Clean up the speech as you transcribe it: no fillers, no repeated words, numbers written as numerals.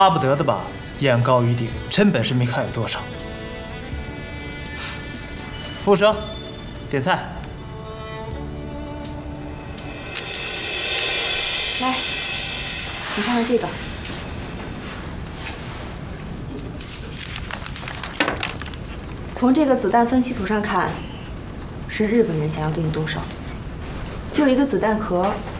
巴不得的吧，眼高于顶，真本事没看有多少。服务生，点菜。 来，你看看这个。 从这个子弹分析图上看，是日本人想要对你动手。就一个子弹壳，